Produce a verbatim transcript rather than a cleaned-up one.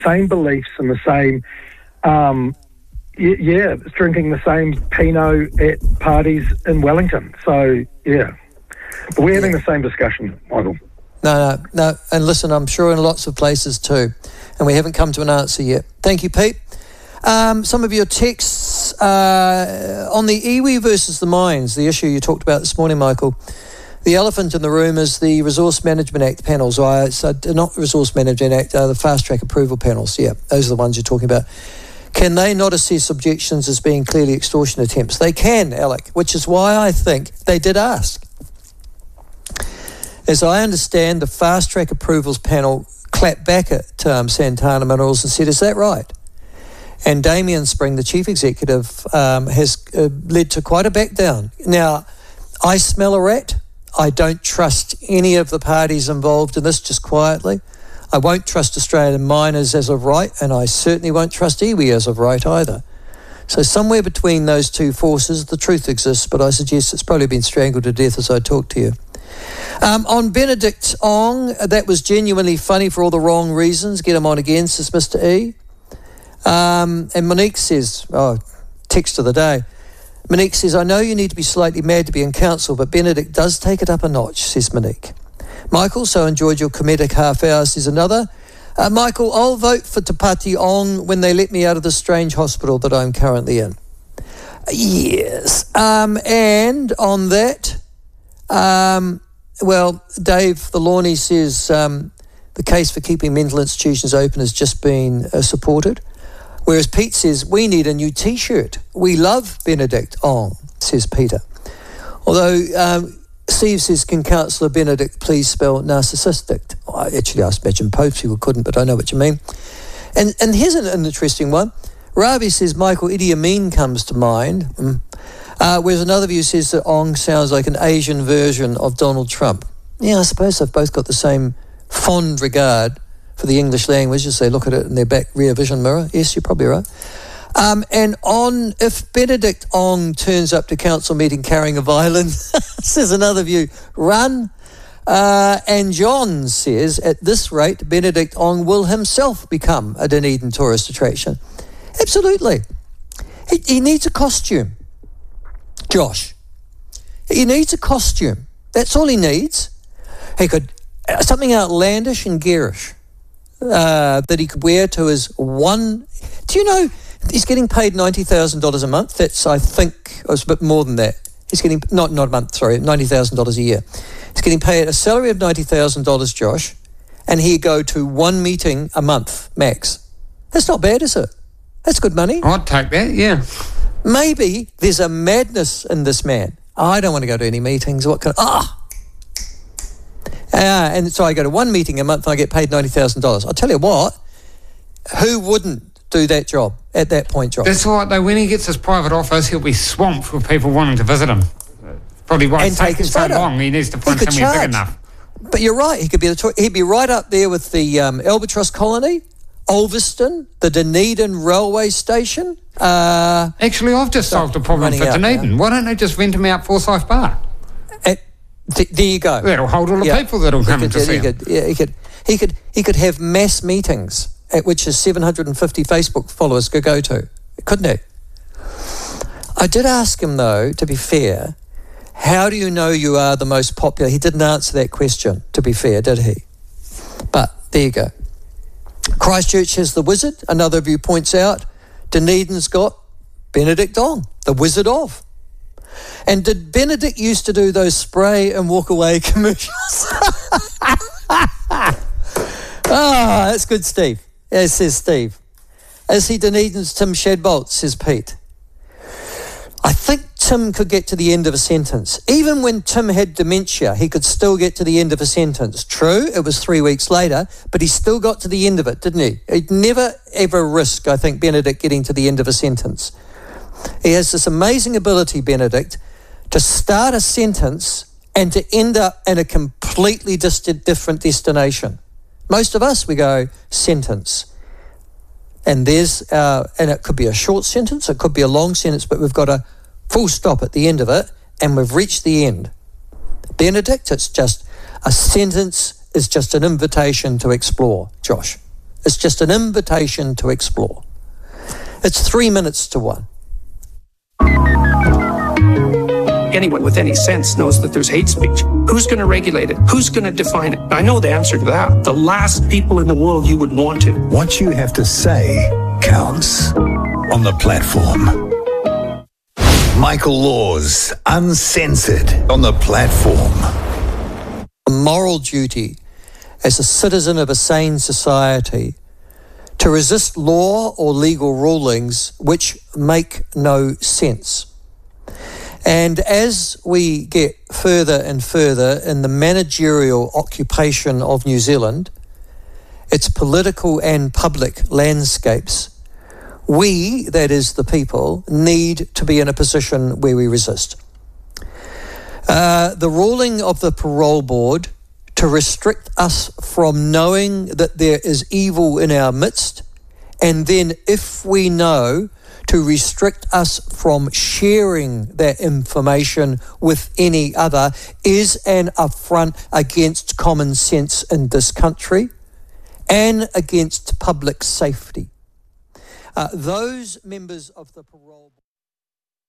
same beliefs and the same, um, y- yeah, drinking the same Pinot at parties in Wellington. So, yeah. But we're having the same discussion, Michael. No, no, no. And listen, I'm sure in lots of places too. And we haven't come to an answer yet. Thank you, Pete. Um, some of your texts uh, on the iwi versus the mines, the issue you talked about this morning, Michael. The elephant in the room is the Resource Management Act panels. Or it's uh, not Resource Management Act, uh, the fast track approval panels. Yeah, those are the ones you're talking about. Can they not assess objections as being clearly extortion attempts? They can, Alec, which is why I think they did ask. As I understand, the fast track approvals panel clapped back at um, Santana Minerals and said, is that right? And Damien Spring, the chief executive, um, has uh, led to quite a back down. Now, I smell a rat. I don't trust any of the parties involved in this, just quietly. I won't trust Australian miners as of right, and I certainly won't trust iwi as of right either. So somewhere between those two forces, the truth exists, but I suggest it's probably been strangled to death as I talk to you. Um, on Benedict Ong, that was genuinely funny for all the wrong reasons. Get him on again, says Mister E. Um, and Monique says, oh, text of the day. Monique says, I know you need to be slightly mad to be in council, but Benedict does take it up a notch, says Monique. Michael, so enjoyed your comedic half hour, says another. Uh, Michael, I'll vote for Te Pāti Ong when they let me out of the strange hospital that I'm currently in. Yes. Um, and on that, um, well, Dave the Lawney says um, the case for keeping mental institutions open has just been uh, supported. Whereas Pete says, we need a new T-shirt. We love Benedict Ong, says Peter. Although um, Steve says, can Councillor Benedict please spell narcissistic? Well, actually, I imagine most people couldn't, but I know what you mean. And and here's an, an interesting one. Ravi says, Michael, Idi Amin comes to mind. Mm. Uh, whereas another view says that Ong sounds like an Asian version of Donald Trump. Yeah, I suppose they've both got the same fond regard for the English language as they look at it in their back rear vision mirror. Yes, you're probably right. Um, and on, if Benedict Ong turns up to council meeting carrying a violin, says another view, run. Uh, and John says, at this rate, Benedict Ong will himself become a Dunedin tourist attraction. Absolutely. He, he needs a costume, Josh. He needs a costume. That's all he needs. He could, uh, something outlandish and garish. Uh, that he could wear to his one... Do you know he's getting paid ninety thousand dollars a month? That's, I think, it was a bit more than that. He's getting... Not, not a month, sorry, ninety thousand dollars a year. He's getting paid a salary of ninety thousand dollars, Josh, and he go to one meeting a month, max. That's not bad, is it? That's good money. I'd take that, yeah. Maybe there's a madness in this man. I don't want to go to any meetings. What kind of... Ah! Uh, and so I go to one meeting a month and I get paid ninety thousand dollars. I'll tell you what, who wouldn't do that job at that point, Josh? That's right, though. When he gets his private office, he'll be swamped with people wanting to visit him. Probably why it's taking so long. He needs to find something charge. big enough. But you're right. He could be the to- he'd be right up there with the um, Albatross Colony, Ulverston, the Dunedin Railway Station. Uh, Actually, I've just solved a problem for Dunedin. Now. Why don't they just rent him out Forsyth Bar? Th- there you go. That'll hold all the yeah. people that'll come could, to yeah, see he him. Could, yeah, he could. He could. He could have mass meetings at which his seven hundred fifty Facebook followers could go to, couldn't he? I did ask him though. To be fair, how do you know you are the most popular? He didn't answer that question. To be fair, did he? But there you go. Christchurch has the wizard. Another view points out Dunedin's got Benedict Ong, the Wizard of. And did Benedict used to do those spray and walk away commercials? Ah, that's good, Steve. Yeah, says Steve. Is he Dunedin's Tim Shadbolt, says Pete. I think Tim could get to the end of a sentence. Even when Tim had dementia, he could still get to the end of a sentence. True, it was three weeks later, but he still got to the end of it, didn't he? He'd never ever risk, I think, Benedict getting to the end of a sentence. He has this amazing ability, Benedict, to start a sentence and to end up in a completely distant, different destination. Most of us, we go, sentence. And there's, uh, and it could be a short sentence, it could be a long sentence, but we've got a full stop at the end of it, and we've reached the end. Benedict, it's just, a sentence is just an invitation to explore, Josh. It's just an invitation to explore. It's three minutes to one. Anyone with any sense knows that there's hate speech. Who's going to regulate it? Who's going to define it? I know the answer to that. The last people in the world you would want to. What you have to say counts on the platform. Michael Laws, Uncensored, on the platform. A moral duty as a citizen of a sane society to resist law or legal rulings which make no sense. And as we get further and further in the managerial occupation of New Zealand, its political and public landscapes, we, that is the people, need to be in a position where we resist. Uh, the ruling of the parole board to restrict us from knowing that there is evil in our midst, and then, if we know, to restrict us from sharing that information with any other, is an affront against common sense in this country and against public safety. Uh, those members of the parole